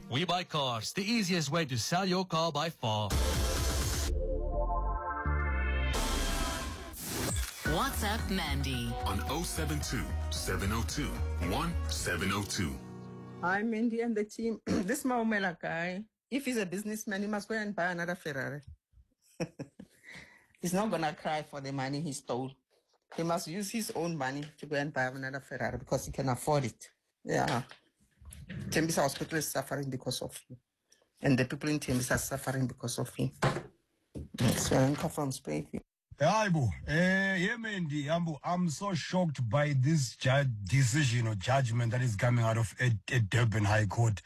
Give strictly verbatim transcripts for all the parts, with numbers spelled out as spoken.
We Buy Cars, the easiest way to sell your car by far. WhatsApp Mandy on oh seven two, seven oh two, one seven oh two. Hi, Mandy and the team. This Maumela guy, if he's a businessman, he must go and buy another Ferrari. He's not going to cry for the money he stole. He must use his own money to go and buy another Ferrari because he can afford it. Yeah. Tembisa Hospital is suffering because of him. And the people in Tembisa are suffering because of him. So I'm from Spain. Aibo, eh, yeah, Mandy, Ambo, I'm so shocked by this judge decision or judgment that is coming out of a, a Durban High Court.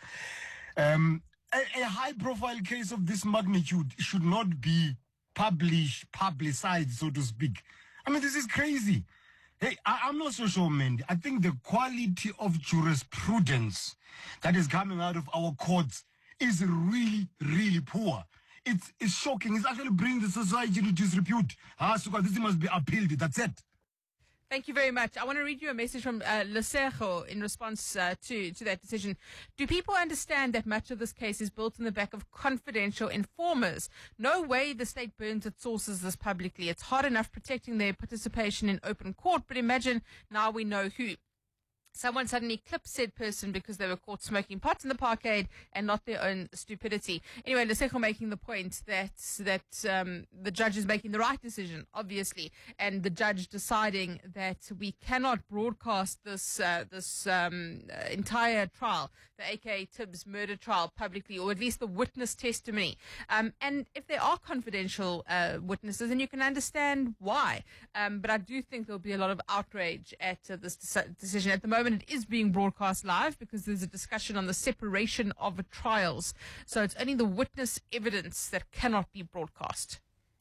Um, a, a high-profile case of this magnitude should not be published, publicized, so to speak. I mean, this is crazy. Hey, I, I'm not so sure, Mandy. I think the quality of jurisprudence that is coming out of our courts is really, really poor. It's, it's shocking. It's actually bringing the society to disrepute. Ah, so this must be appealed. That's it. Thank you very much. I want to read you a message from uh, Lesego in response uh, to, to that decision. Do people understand that much of this case is built in the back of confidential informers? No way the state burns its sources this publicly. It's hard enough protecting their participation in open court, but imagine now we know who. Someone suddenly clipped said person because they were caught smoking pot in the parkade and not their own stupidity. Anyway, Lesego making the point that that um, the judge is making the right decision, obviously, and the judge deciding that we cannot broadcast this uh, this um, uh, entire trial, the A K Tibbs murder trial, publicly, or at least the witness testimony. Um, and if there are confidential uh, witnesses, then you can understand why. Um, but I do think there'll be a lot of outrage at uh, this de- decision at the moment. It is being broadcast live because there's a discussion on the separation of trials. So it's only the witness evidence that cannot be broadcast.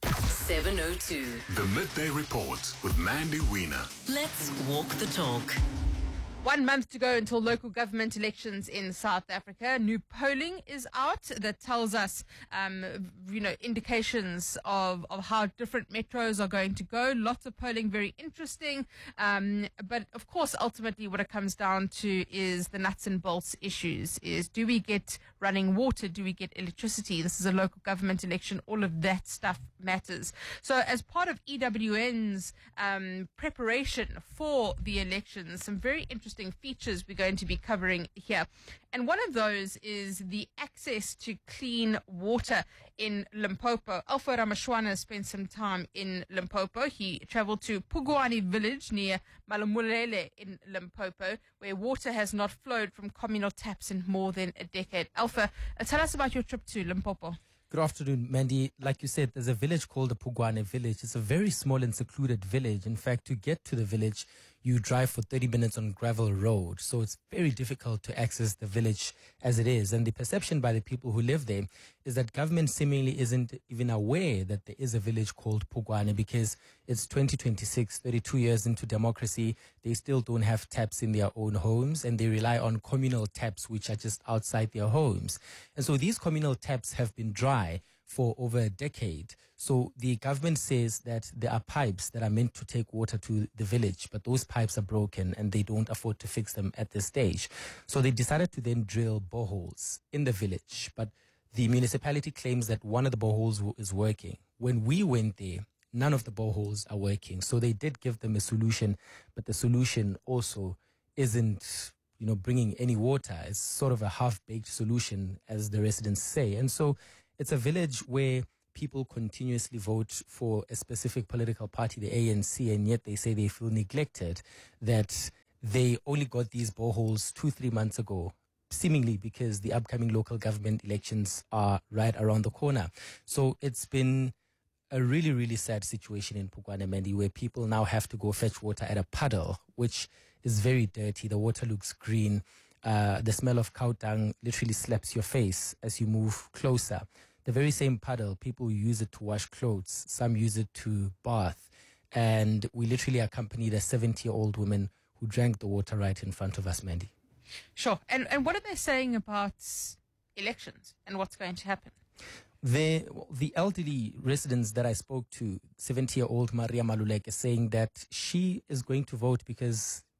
seven oh two. The Midday Report with Mandy Wiener. Let's walk the talk. One month to go until local government elections in South Africa. New polling is out that tells us, um, you know, indications of, of how different metros are going to go. Lots of polling, very interesting. Um, but of course, ultimately what it comes down to is the nuts and bolts issues is, do we get running water? Do we get electricity? This is a local government election. All of that stuff matters. So as part of E W N's, um, preparation for the elections, some very interesting features we're going to be covering here. And one of those is the access to clean water in Limpopo. Alpha Ramashwana spent some time in Limpopo. He traveled to Pugwani village near Malamulele in Limpopo, where water has not flowed from communal taps in more than a decade. Alpha, uh, tell us about your trip to Limpopo. Good afternoon, Mandy. Like you said, there's a village called the Pugwane village. It's a very small and secluded village. In fact, to get to the village, you drive for thirty minutes on gravel road. So it's very difficult to access the village as it is. And the perception by the people who live there is that government seemingly isn't even aware that there is a village called Pugwane because it's twenty twenty-six, thirty-two years into democracy. They still don't have taps in their own homes and they rely on communal taps, which are just outside their homes. And so these communal taps have been dry for over a decade. So the government says that there are pipes that are meant to take water to the village, but those pipes are broken and they don't afford to fix them at this stage. So they decided to then drill boreholes in the village, but the municipality claims that one of the boreholes is working. When we went there, none of the boreholes are working. So they did give them a solution, but the solution also isn't, you know, bringing any water. It's sort of a half-baked solution, as the residents say. And so it's a village where people continuously vote for a specific political party, the A N C, and yet they say they feel neglected, that they only got these boreholes two, three months ago, seemingly because the upcoming local government elections are right around the corner. So it's been a really, really sad situation in Pugwane, Mandy, where people now have to go fetch water at a puddle, which is very dirty. The water looks green. Uh, the smell of cow dung literally slaps your face as you move closer. The very same puddle, people use it to wash clothes. Some use it to bath. And we literally accompanied a seventy-year-old woman who drank the water right in front of us, Mandy. Sure. And and what are they saying about elections and what's going to happen? The, the elderly residents that I spoke to, seventy-year-old Maria Maluleke, is saying that she is going to vote because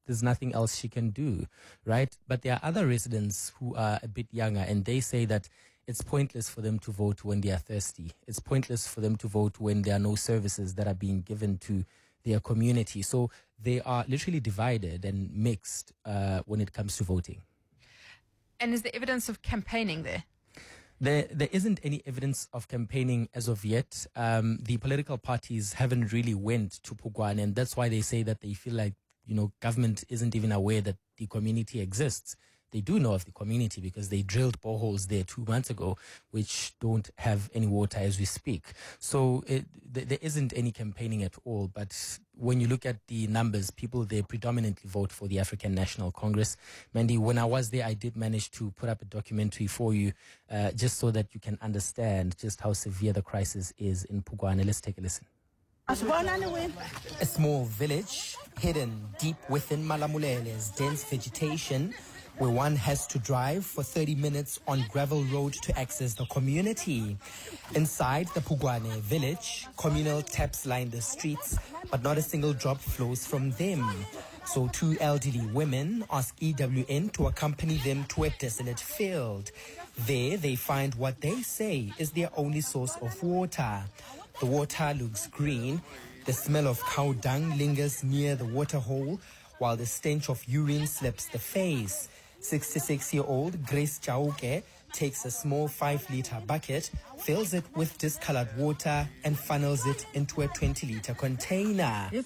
there's nothing else she can do, right? But there are other residents who are a bit younger, and they say that it's pointless for them to vote when they are thirsty. It's pointless for them to vote when there are no services that are being given to their community. So they are literally divided and mixed uh, when it comes to voting. And is there evidence of campaigning there? There, there isn't any evidence of campaigning as of yet. Um, the political parties haven't really went to Pugwane, and that's why they say that they feel like, you know, government isn't even aware that the community exists. They do know of the community because they drilled boreholes there two months ago, which don't have any water as we speak. So it, th- there isn't any campaigning at all. But when you look at the numbers, people there predominantly vote for the African National Congress. Mandy, when I was there, I did manage to put up a documentary for you, uh, just so that you can understand just how severe the crisis is in Pugwane. Let's take a listen. A small village hidden deep within Malamulele's dense vegetation, where one has to drive for thirty minutes on gravel road to access the community. Inside the Pugwane village, communal taps line the streets, but not a single drop flows from them. So two elderly women ask E W N to accompany them to a desolate field. There they find what they say is their only source of water. The water looks green. The smell of cow dung lingers near the water hole, while the stench of urine slaps the face. sixty-six-year-old Grace Chauke takes a small five-liter bucket, fills it with discolored water, and funnels it into a twenty-liter container. There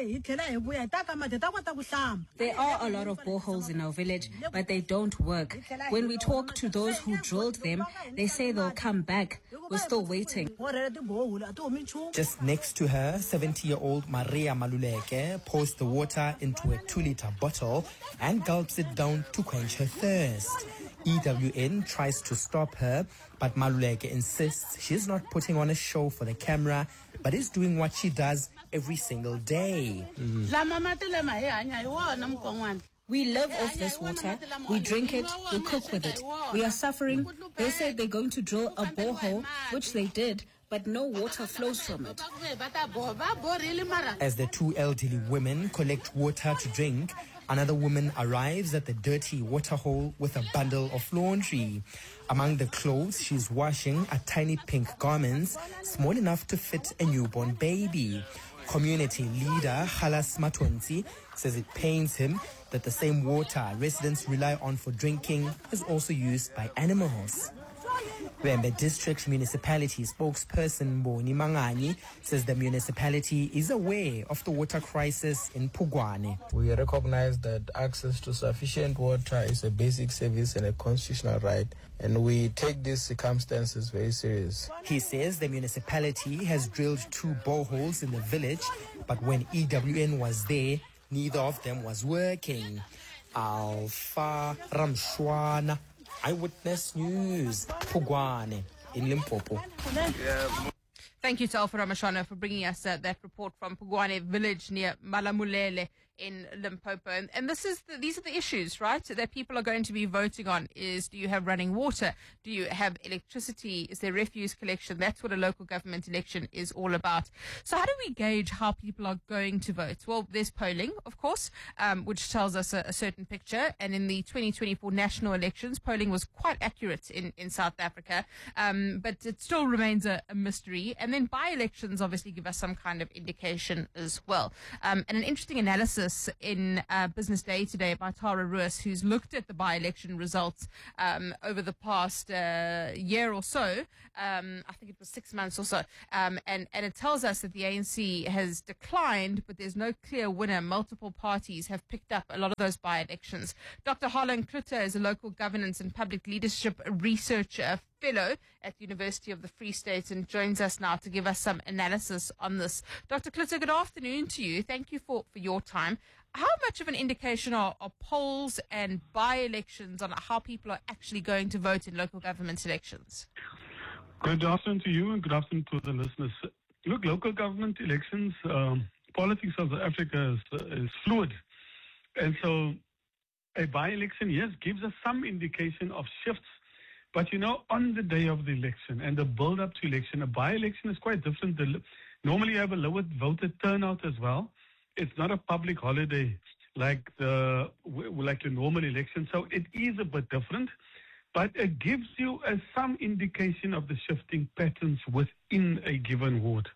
are a lot of boreholes in our village, but they don't work. When we talk to those who drilled them, they say they'll come back. We're still waiting. Just next to her, seventy-year-old Maria Maluleke pours the water into a two-liter bottle and gulps it down to quench her thirst. E W N tries to stop her, but Maluleke insists she's not putting on a show for the camera, but is doing what she does every single day. Mm. We live off this water. We drink it. We cook with it. We are suffering. They said they're going to drill a borehole, which they did, but no water flows from it. As the two elderly women collect water to drink, another woman arrives at the dirty waterhole with a bundle of laundry. Among the clothes she's washing are tiny pink garments, small enough to fit a newborn baby. Community leader Halas Matonzi says it pains him that the same water residents rely on for drinking is also used by animals. Wembe District Municipality spokesperson Boni Mangani says the municipality is aware of the water crisis in Pugwane. We recognize that access to sufficient water is a basic service and a constitutional right, and we take these circumstances very serious. He says the municipality has drilled two boreholes in the village, but when E W N was there, neither of them was working. Alpha Ramshwana, Eyewitness News, Pugwane in Limpopo. Thank you to Alpha Ramashwana for bringing us uh, that report from Pugwane village near Malamulele in Limpopo. And, and this is the, these are the issues, right, that people are going to be voting on is, do you have running water? Do you have electricity? Is there refuse collection? That's what a local government election is all about. So how do we gauge how people are going to vote? Well, there's polling, of course, um, which tells us a, a certain picture. And in the twenty twenty-four national elections, polling was quite accurate in, in South Africa, um, but it still remains a, a mystery. And then by-elections obviously give us some kind of indication as well. Um, and an interesting analysis in uh, Business Day today by Tara Ruas, who's looked at the by-election results um, over the past uh, year or so. Um, I think it was six months or so. Um, and, and it tells us that the A N C has declined, but there's no clear winner. Multiple parties have picked up a lot of those by-elections. Doctor Harlan Klutter is a local governance and public leadership researcher fellow at the University of the Free State and joins us now to give us some analysis on this. Doctor Klutter, good afternoon to you. Thank you for, for your time. How much of an indication are, are polls and by-elections on how people are actually going to vote in local government elections? Good afternoon to you and good afternoon to the listeners. Look, local government elections, um, politics of South Africa is, uh, is fluid. And so a by-election, yes, gives us some indication of shifts. But, you know, on the day of the election and the build-up to election, a by-election is quite different. The, normally you have a lower voter turnout as well. It's not a public holiday. like the like your normal election. So it is a bit different, but it gives you uh, some indication of the shifting patterns within a given ward.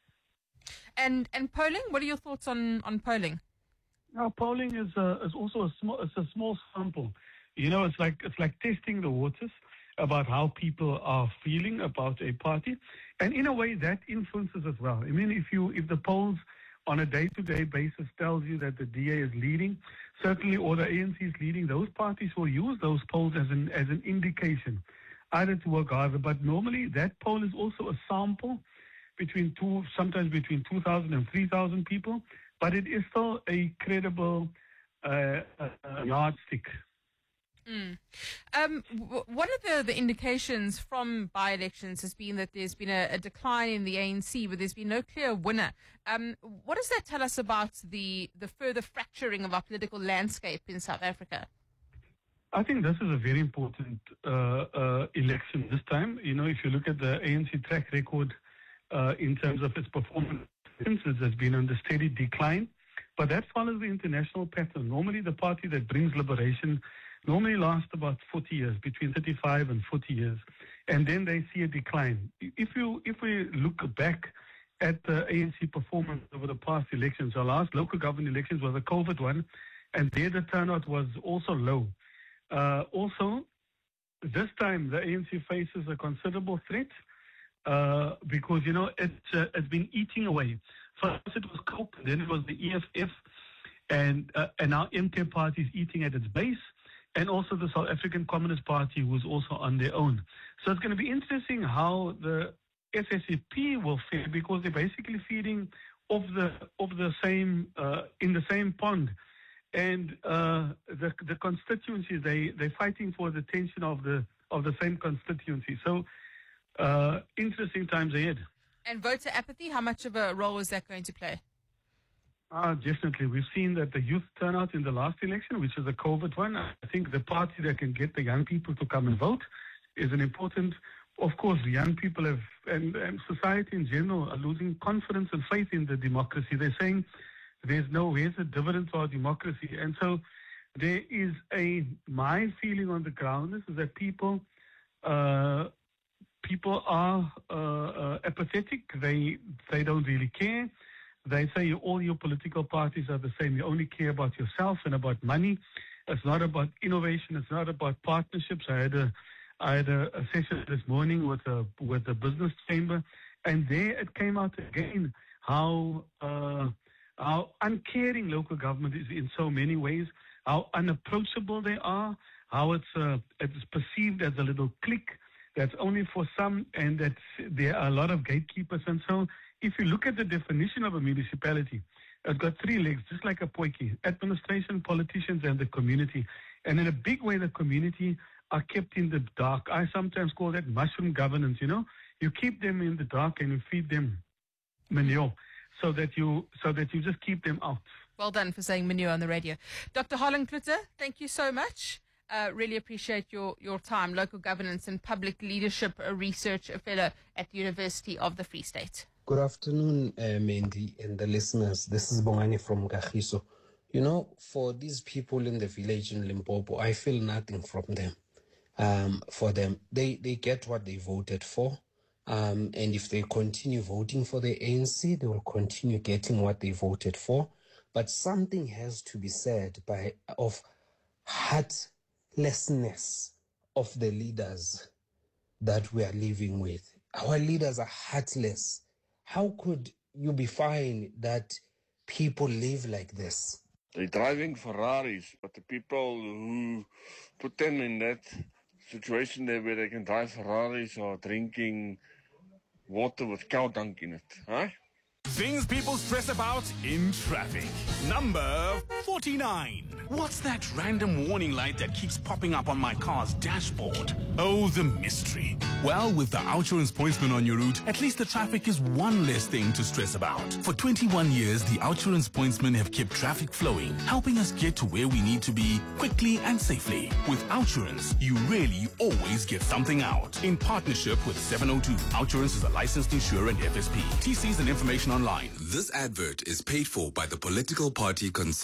And and polling, what are your thoughts on, on polling? Now, polling is uh, is also a small it's a small sample. You know, it's like it's like testing the waters about how people are feeling about a party, and in a way that influences as well. I mean, if you if the polls on a day-to-day basis tells you that the D A is leading, certainly, or the A N C is leading, those parties will use those polls as an as an indication, either to work harder. But normally that poll is also a sample between two, sometimes between two thousand and three thousand people, but it is still a credible uh, uh, yardstick. Mm. Um, w- one of the, the indications from by-elections has been that there's been a, a decline in the A N C, but there's been no clear winner. Um, what does that tell us about the, the further fracturing of our political landscape in South Africa? I think this is a very important uh, uh, election this time. You know, if you look at the A N C track record uh, in terms of its performance, it has been on the steady decline, but that follows the international pattern. Normally, the party that brings liberation normally lasts about forty years, between thirty-five and forty years, and then they see a decline. If you if we look back at the A N C performance over the past elections, our last local government elections was a COVID one, and there the turnout was also low. Uh, also, this time the A N C faces a considerable threat uh, because, you know, it, uh, it's been eating away. First it was COPE, then it was the E F F, and, uh, and now M K party is eating at its base, and also the South African Communist Party, who's also on their own. So it's going to be interesting how the S S C P will fare, because they're basically feeding off the of the same uh, in the same pond, and uh, the the constituencies they they're fighting for the attention of the of the same constituency. So uh, interesting times ahead. And voter apathy, how much of a role is that going to play? Uh, definitely. We've seen that the youth turnout in the last election, which is a COVID one, I think the party that can get the young people to come and vote is an important. Of course, young people have, and, and society in general, are losing confidence and faith in the democracy. They're saying there's no, where's the dividend to our democracy? And so there is a, my feeling on the ground is, is that people, uh, people are uh, uh, apathetic. They, they don't really care. They say all your political parties are the same. You only care about yourself and about money. It's not about innovation. It's not about partnerships. I had a, I had a, a session this morning with a with the business chamber, and there it came out again how uh, how uncaring local government is in so many ways, how unapproachable they are, how it's uh, it's perceived as a little clique that's only for some, and that there are a lot of gatekeepers. And so, if you look at the definition of a municipality, it's got three legs, just like a potjie: administration, politicians, and the community. And in a big way, the community are kept in the dark. I sometimes call that mushroom governance, you know. You keep them in the dark and you feed them manure so that you so that you just keep them out. Well done for saying manure on the radio. Doctor Harlan Klute, thank you so much. Uh, really appreciate your, your time. Local Governance and Public Leadership Research Fellow at the University of the Free State. Good afternoon, uh, Mandy and the listeners. This is Bongani from Kagiso. You know, for these people in the village in Limpopo, I feel nothing from them. Um, for them, they, they get what they voted for. Um, and if they continue voting for the A N C, they will continue getting what they voted for. But something has to be said by of heartlessness of the leaders that we are living with. Our leaders are heartless. How could you be fine that people live like this? They're driving Ferraris, but the people who put them in that situation there where they can drive Ferraris are drinking water with cow dung in it, huh? Things people stress about in traffic. Number forty-nine. What's that random warning light that keeps popping up on my car's dashboard? Oh, the mystery. Well, with the Outsurance Pointsman on your route, at least the traffic is one less thing to stress about. For twenty-one years, the Outsurance Pointsmen have kept traffic flowing, helping us get to where we need to be quickly and safely. With Outsurance, you really always get something out. In partnership with seven oh two, Outsurance is a licensed insurer and F S P. T Cs and information online. This advert is paid for by the political party concerned. Avoid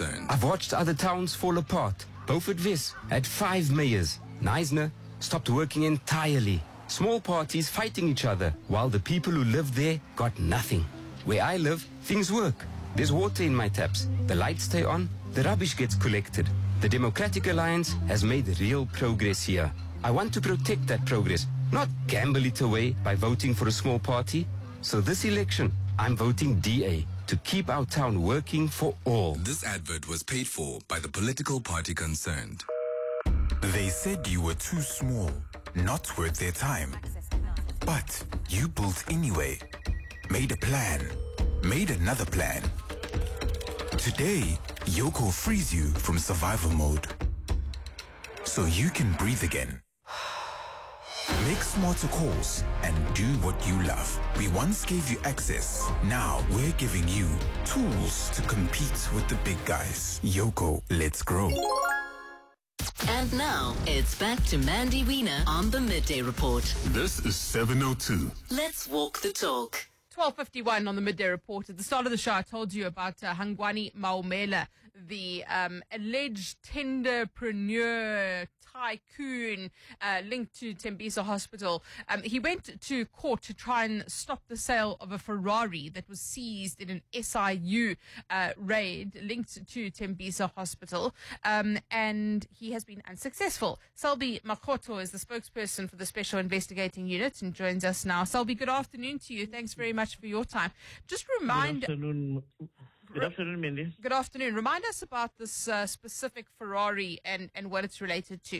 watched other towns fall apart. Beaufort Wes had five mayors. Neisner stopped working entirely. Small parties fighting each other, while the people who lived there got nothing. Where I live, things work. There's water in my taps. The lights stay on. The rubbish gets collected. The Democratic Alliance has made real progress here. I want to protect that progress, not gamble it away by voting for a small party. So this election, I'm voting D A to keep our town working for all. This advert was paid for by the political party concerned. They said you were too small, not worth their time. But you built anyway. Made a plan. Made another plan. Today, Yoco frees you from survival mode. So you can breathe again. Make smarter calls and do what you love. We once gave you access. Now we're giving you tools to compete with the big guys. Yoco, let's grow. And now, it's back to Mandy Wiener on the Midday Report. This is seven oh two. Let's walk the talk. twelve fifty-one on the Midday Report. At the start of the show, I told you about uh, Hangwani Maumela, the um, alleged tenderpreneur tycoon uh, linked to Tembisa Hospital. Um, he went to court to try and stop the sale of a Ferrari that was seized in an S I U uh, raid linked to Tembisa Hospital, um, and he has been unsuccessful. Selby Makgoto is the spokesperson for the Special Investigating Unit and joins us now. Selby, good afternoon to you. Thanks very much for your time. Just remind... Good afternoon. Good afternoon, Mindy. Good afternoon. Remind us about this uh, specific Ferrari and, and what it's related to.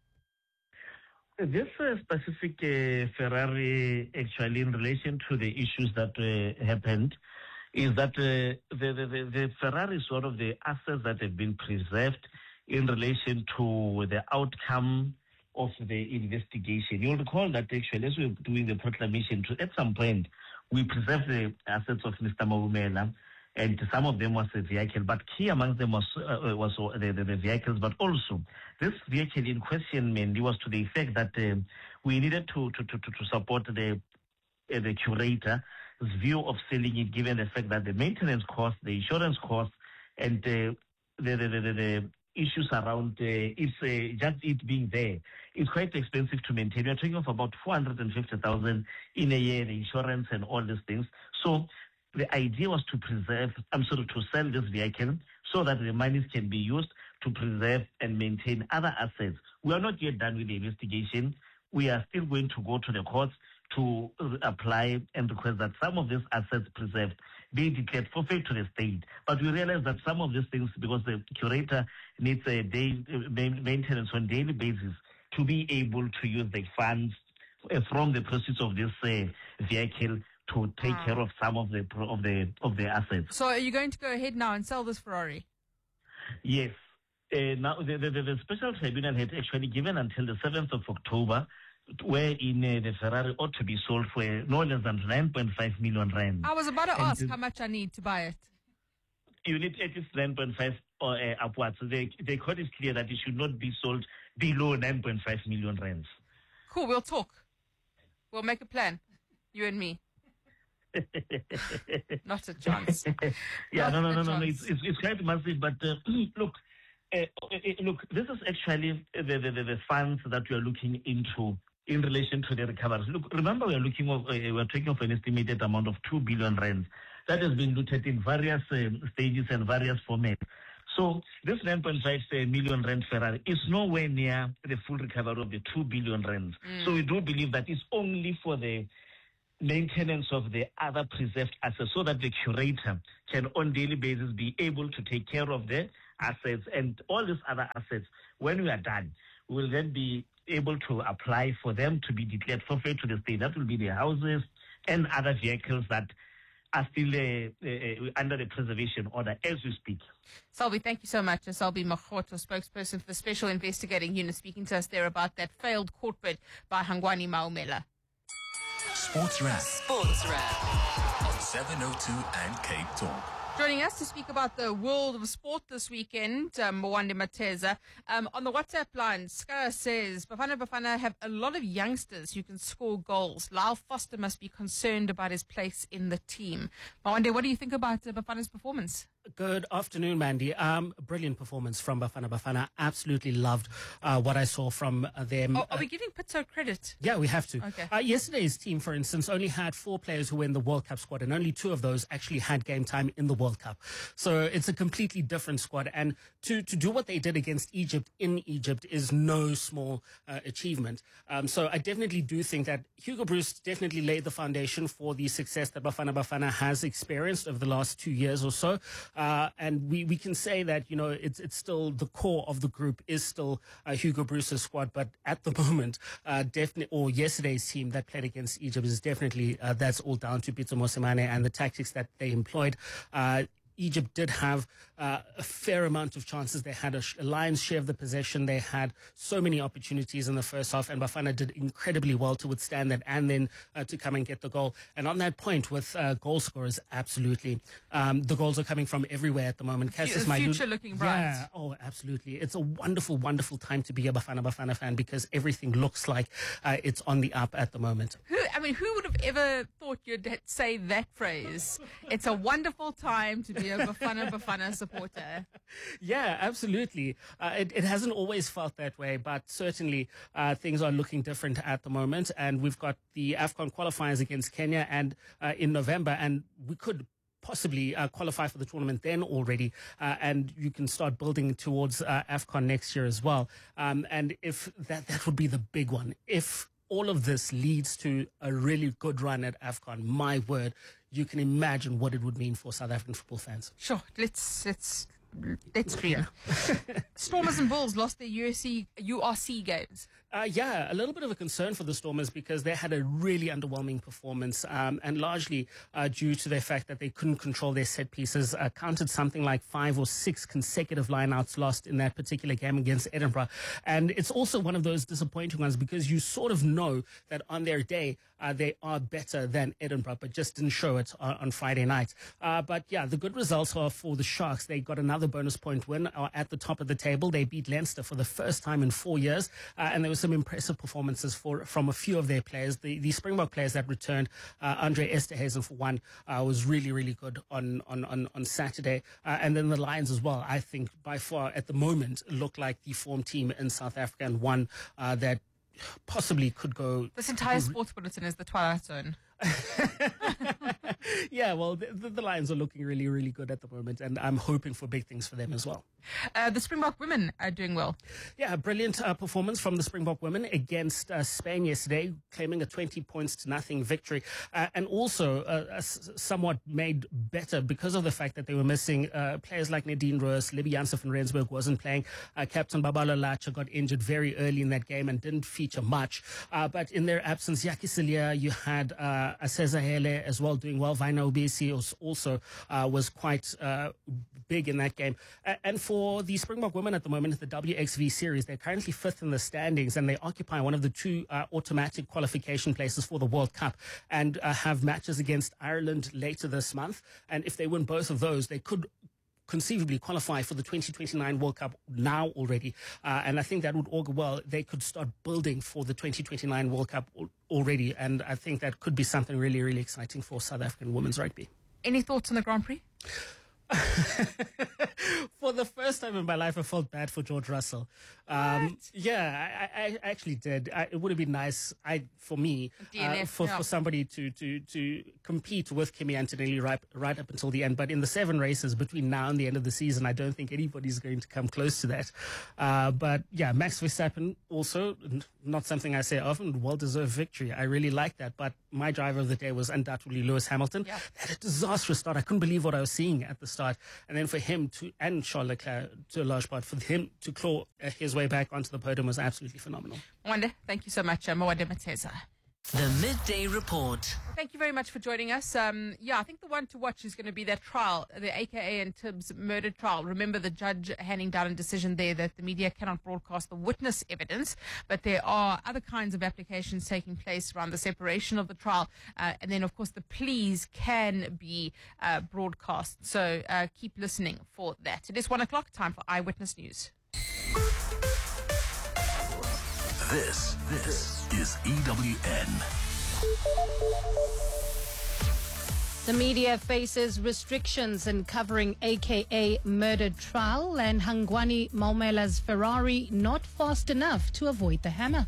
This uh, specific uh, Ferrari, actually, in relation to the issues that uh, happened, is that uh, the, the, the, the Ferrari is one of the assets that have been preserved in relation to the outcome of the investigation. You'll recall that actually, as we were doing the proclamation, to, at some point, we preserved the assets of Mister Maumela, and some of them was a vehicle, but key amongst them was uh, was the, the, the vehicles, but also this vehicle in question mainly was to the effect that uh, we needed to to, to, to support the uh, the curator's view of selling it, given the fact that the maintenance cost, the insurance cost, and uh, the, the, the, the, the issues around uh, it's uh, just it being there, it's quite expensive to maintain. We're talking of about four hundred fifty thousand in a year, the insurance and all these things. So the idea was to preserve, I'm sorry, to sell this vehicle so that the monies can be used to preserve and maintain other assets. We are not yet done with the investigation. We are still going to go to the courts to apply and request that some of these assets preserved be declared forfeit to the state. But we realize that some of these things, because the curator needs a day maintenance on a daily basis to be able to use the funds from the proceeds of this uh, vehicle to take Ah. care of some of the of the of the assets. So are you going to go ahead now and sell this Ferrari? Yes. Uh, now the, the, the special tribunal had actually given until the seventh of October, wherein uh, the Ferrari ought to be sold for no less than nine point five million rand. I was about to And ask the- how much I need to buy it. You need at least nine point five or uh, upwards. So the the court is clear that it should not be sold below nine point five million rands. Cool, we'll talk. We'll make a plan, you and me. Not a chance. Yeah, Not no, no, a no, no, no. chance. It's, it's, it's quite massive, but uh, look, uh, uh, look, this is actually the, the, the, the funds that we are looking into in relation to the recoveries. Look, remember we are looking of, uh, we are talking of an estimated amount of two billion rands that has been looted in various um, stages and various formats. So this nine point five million rand Ferrari is nowhere near the full recovery of the two billion rands. Mm. So we do believe that it's only for the maintenance of the other preserved assets so that the curator can on daily basis be able to take care of the assets and all these other assets. When we are done, we will then be able to apply for them to be declared forfeit to the state. That will be the houses and other vehicles that are still uh, uh, under the preservation order as we speak. Selby, thank you so much. Selby Makgoto, spokesperson for the Special Investigating Unit, speaking to us there about that failed court bid by Hangwani Maumela. Sports Wrap Sports Wrap on seven oh two and Cape Talk. Joining us to speak about the world of sport this weekend, um, Mwande Mateza. Um, on the WhatsApp line, Skara says, Bafana Bafana have a lot of youngsters who can score goals. Lyle Foster must be concerned about his place in the team. Mwande, what do you think about uh, Bafana's performance? Good afternoon, Mandy. Um, brilliant performance from Bafana Bafana. Absolutely loved uh, what I saw from uh, them. Oh, are we giving Pitso credit? Yeah, we have to. Okay. Uh, yesterday's team, for instance, only had four players who were in the World Cup squad, and only two of those actually had game time in the World Cup. So it's a completely different squad. And to, to do what they did against Egypt in Egypt is no small uh, achievement. Um, so I definitely do think that Hugo Bruce definitely laid the foundation for the success that Bafana Bafana has experienced over the last two years or so. Uh, and we, we can say that, you know, it's it's still the core of the group is still uh, Hugo Bruce's squad. But at the moment, uh, definitely, or yesterday's team that played against Egypt is definitely, uh, that's all down to Pitso Mosimane and the tactics that they employed. Uh, Egypt did have uh, a fair amount of chances. They had a, sh- a lion's share of the possession. They had so many opportunities in the first half, and Bafana did incredibly well to withstand that and then uh, to come and get the goal. And on that point with uh, goal scorers, absolutely. Um, the goals are coming from everywhere at the moment. Cassius Mailulu, future looking bright. Yeah, oh, absolutely. It's a wonderful, wonderful time to be a Bafana Bafana fan because everything looks like uh, it's on the up at the moment. Who, I mean, who would have ever thought you'd say that phrase? It's a wonderful time to be a Bafana Bafana supporter. Yeah, absolutely. Uh, it, it hasn't always felt that way, but certainly uh, things are looking different at the moment. And we've got the AFCON qualifiers against Kenya and uh, in November, and we could possibly uh, qualify for the tournament then already, uh, and you can start building towards uh, AFCON next year as well. Um, and if that, that would be the big one. If all of this leads to a really good run at AFCON, my word, you can imagine what it would mean for South African football fans. Sure, let's let's let's dream. Stormers and Bulls lost their U S C U R C games. Uh, yeah, a little bit of a concern for the Stormers because they had a really underwhelming performance, um, and largely uh, due to the fact that they couldn't control their set pieces. Uh, counted something like five or six consecutive lineouts lost in that particular game against Edinburgh. And it's also one of those disappointing ones because you sort of know that on their day uh, they are better than Edinburgh, but just didn't show it on, on Friday night. Uh, but yeah, the good results are for the Sharks. They got another bonus point win uh, at the top of the table. They beat Leinster for the first time in four years, uh, and there was some impressive performances for from a few of their players. The the Springbok players that returned, uh, Andre Esterhuizen for one, uh, was really, really good on, on, on, on Saturday. Uh, and then the Lions as well, I think by far at the moment look like the form team in South Africa and one uh, that possibly could go. This entire sports bulletin is the Twilight Zone. Yeah, well, the, the Lions are looking really, really good at the moment, and I'm hoping for big things for them as well. Uh, the Springbok women are doing well. Yeah, brilliant uh, performance from the Springbok women against uh, Spain yesterday, claiming a twenty points to nothing victory, uh, and also uh, uh, somewhat made better because of the fact that they were missing uh, players like Nadine Roos. Libby Janssen van Rensburg wasn't playing. Uh, Captain Babalo Lacha got injured very early in that game and didn't feature much. Uh, but in their absence, Yaki Celia, you had uh, Aseza Hele as well doing well. Vaina Obesi also uh, was quite uh, big in that game. Uh, and for the Springbok women at the moment, the W X V series, they're currently fifth in the standings and they occupy one of the two uh, automatic qualification places for the World Cup and uh, have matches against Ireland later this month. And if they win both of those, they could conceivably qualify for the twenty twenty-nine World Cup now already. Uh, and I think that would augur well. They could start building for the twenty twenty-nine World Cup al- already. And I think that could be something really, really exciting for South African women's rugby. Any thoughts on the Grand Prix? For the first time in my life, I felt bad for George Russell. Um, yeah, I, I actually did. I, it would have been nice, I for me, uh, for, yeah. for somebody to, to, to compete with Kimi Antonelli right, right up until the end. But in the seven races between now and the end of the season, I don't think anybody's going to come close to that. Uh, but yeah, Max Verstappen also, not something I say often, well-deserved victory. I really like that. But my driver of the day was undoubtedly Lewis Hamilton. Yeah. They had a disastrous start. I couldn't believe what I was seeing at the start. And then for him to, and Charles Leclerc to a large part, for him to claw uh, his way back onto the podium was absolutely phenomenal. Mwande, thank you so much, uh, Mwande Mateza. The Midday Report. Thank you very much for joining us. Um, yeah, I think the one to watch is going to be that trial, the A K A and Tibbs murder trial. Remember the judge handing down a decision there that the media cannot broadcast the witness evidence, but there are other kinds of applications taking place around the separation of the trial. Uh, and then, of course, the pleas can be uh, broadcast. So uh, keep listening for that. It is one o'clock, time for Eyewitness News. This, this is E W N. The media faces restrictions in covering A K A murder trial, and Hangwani Maumela's Ferrari not fast enough to avoid the hammer.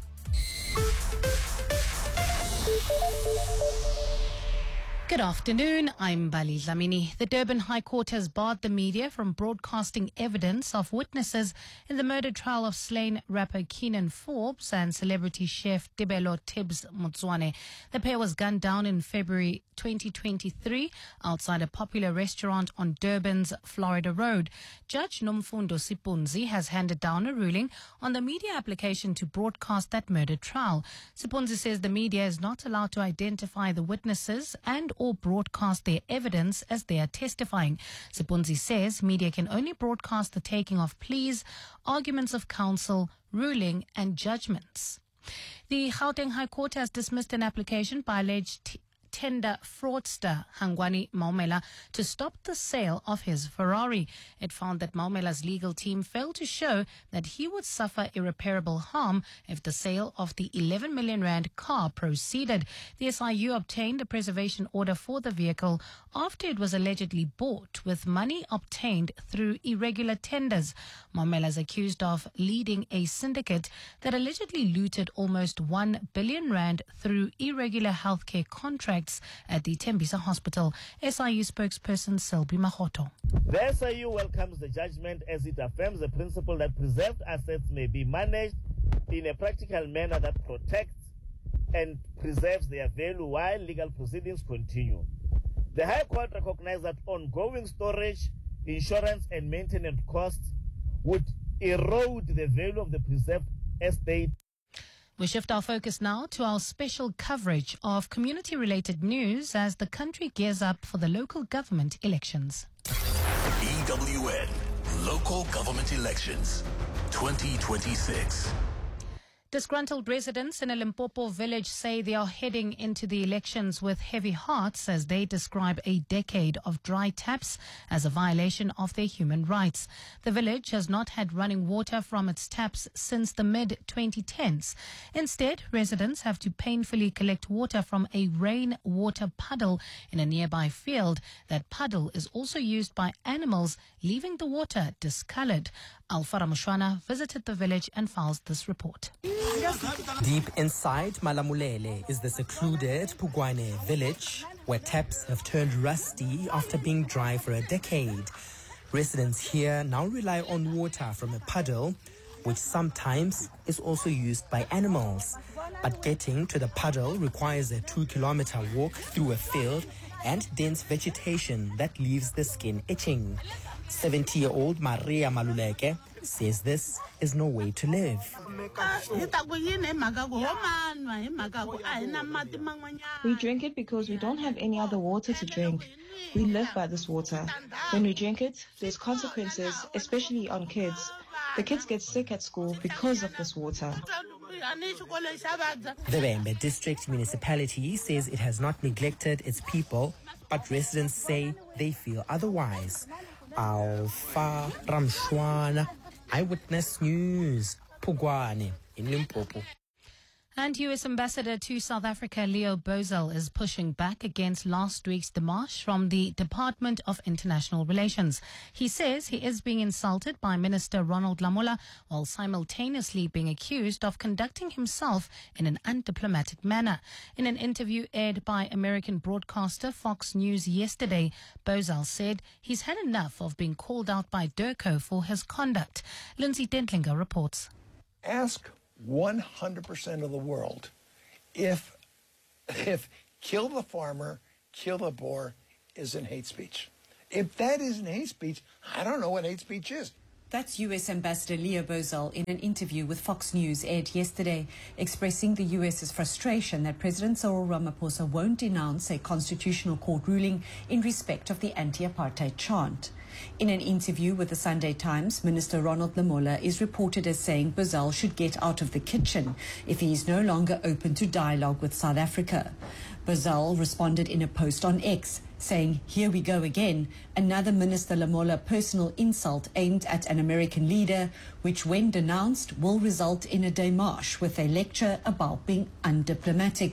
Good afternoon, I'm Bali Dlamini. The Durban High Court has barred the media from broadcasting evidence of witnesses in the murder trial of slain rapper Keenan Forbes and celebrity chef Tebelo Tibbs Motswane. The pair was gunned down in February twenty twenty-three outside a popular restaurant on Durban's Florida Road. Judge Nomfundo Sipunzi has handed down a ruling on the media application to broadcast that murder trial. Sipunzi says the media is not allowed to identify the witnesses and or broadcast their evidence as they are testifying. Sipunzi says media can only broadcast the taking of pleas, arguments of counsel, ruling and judgments. The Gauteng High Court has dismissed an application by alleged t- tender fraudster Hangwani Maumela to stop the sale of his Ferrari. It found that Maumela's legal team failed to show that he would suffer irreparable harm if the sale of the eleven million rand car proceeded. The S I U obtained a preservation order for the vehicle after it was allegedly bought with money obtained through irregular tenders. Maumela is accused of leading a syndicate that allegedly looted almost one billion rand through irregular healthcare contracts at the Tembisa Hospital. S I U spokesperson Selby Mahoto. The S I U welcomes the judgment as it affirms the principle that preserved assets may be managed in a practical manner that protects and preserves their value while legal proceedings continue. The High Court recognized that ongoing storage, insurance and maintenance costs would erode the value of the preserved estate. We shift our focus now to our special coverage of community-related news as the country gears up for the local government elections. E W N Local Government Elections twenty twenty-six. Disgruntled residents in a Limpopo village say they are heading into the elections with heavy hearts as they describe a decade of dry taps as a violation of their human rights. The village has not had running water from its taps since the mid twenty tens. Instead, residents have to painfully collect water from a rainwater puddle in a nearby field. That puddle is also used by animals, leaving the water discolored. Alfa Ramushwana visited the village and files this report. Deep inside Malamulele is the secluded Pugwane village, where taps have turned rusty after being dry for a decade. Residents here now rely on water from a puddle, which sometimes is also used by animals. But getting to the puddle requires a two-kilometer walk through a field and dense vegetation that leaves the skin itching. seventy-year-old Maria Maluleke says this is no way to live. We drink it because we don't have any other water to drink. We live by this water. When we drink it, there's consequences, especially on kids. The kids get sick at school because of this water. The Bembe District Municipality says it has not neglected its people, but residents say they feel otherwise. Alfa Ramshwana, Eyewitness News, Pugwane in Limpopo. And U S Ambassador to South Africa Leo Bozel is pushing back against last week's démarche from the Department of International Relations. He says he is being insulted by Minister Ronald Lamola while simultaneously being accused of conducting himself in an undiplomatic manner. In an interview aired by American broadcaster Fox News yesterday, Bozel said he's had enough of being called out by DIRCO for his conduct. Lindsay Dentlinger reports. Ask one hundred percent of the world if if kill the farmer, kill the boer isn't hate speech. If that isn't hate speech, I don't know what hate speech is. That's U S Ambassador Leo Bozel in an interview with Fox News aired yesterday, expressing the US's frustration that President Cyril Ramaphosa won't denounce a constitutional court ruling in respect of the anti-apartheid chant. In an interview with the Sunday Times, Minister Ronald Lamola is reported as saying Bozel should get out of the kitchen if he is no longer open to dialogue with South Africa. Bozel responded in a post on X, saying, "Here we go again, another Minister Lamola personal insult aimed at an American leader, which when denounced will result in a démarche with a lecture about being undiplomatic."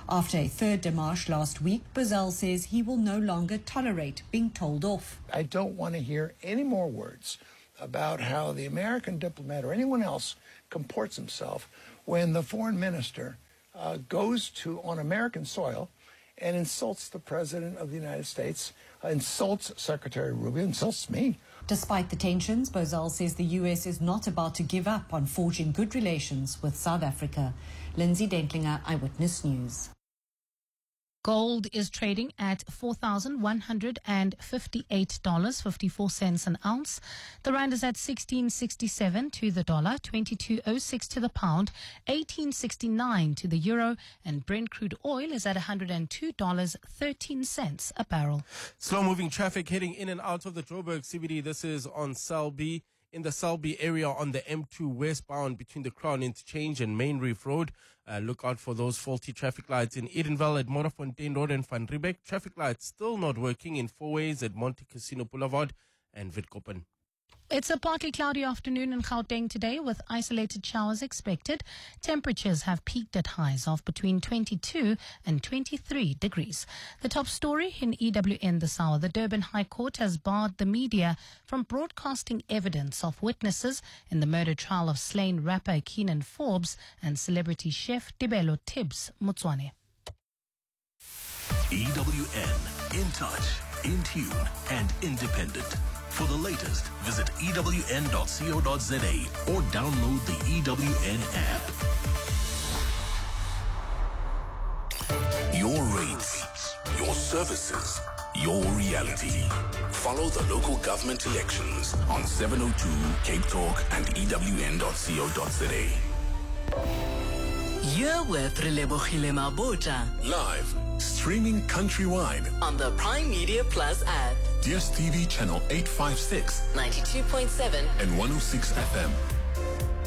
After a third démarche last week, Bozell says he will no longer tolerate being told off. I don't want to hear any more words about how the American diplomat or anyone else comports himself when the foreign minister uh, goes to on American soil and insults the President of the United States, uh, insults Secretary Rubio, insults me. Despite the tensions, Bozell says the U S is not about to give up on forging good relations with South Africa. Lindsay Dentlinger, Eyewitness News. Gold is trading at four thousand one hundred fifty-eight dollars and fifty-four cents an ounce. The rand is at sixteen sixty-seven to the dollar, twenty-two oh six to the pound, eighteen sixty-nine to the euro, and Brent crude oil is at one hundred two dollars and thirteen cents a barrel. Slow-moving traffic heading in and out of the Joburg C B D. This is on Selby. In the Selby area on the M two westbound between the Crown Interchange and Main Reef Road. Uh, look out for those faulty traffic lights in Edenville at Modderfontein Road and Van Riebeck. Traffic lights still not working in four ways at Monte Casino Boulevard and Witkoppen. It's a partly cloudy afternoon in Gauteng today with isolated showers expected. Temperatures have peaked at highs of between twenty-two and twenty-three degrees. The top story in E W N this hour. The Durban High Court has barred the media from broadcasting evidence of witnesses in the murder trial of slain rapper Keenan Forbes and celebrity chef Tebelo Tibbs Motswane. E W N, in touch, in tune and independent. For the latest, visit E W N dot co dot za or download the E W N app. Your rates, your services, your reality. Follow the local government elections on seven oh two Cape Talk and E W N dot co dot za. You're with Relebohile Mabota. Live, streaming countrywide on the Prime Media Plus app. D S T V channel eight fifty-six, ninety-two point seven and one oh six F M.